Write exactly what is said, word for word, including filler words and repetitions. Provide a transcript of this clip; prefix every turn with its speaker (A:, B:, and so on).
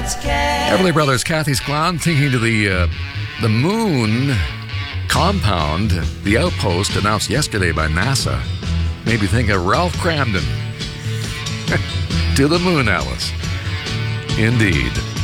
A: Everly Brothers, Kathy's Clown, thinking to the uh, the moon compound, the outpost announced yesterday by NASA. Made me think of Ralph Cramden. To the moon, Alice. Indeed.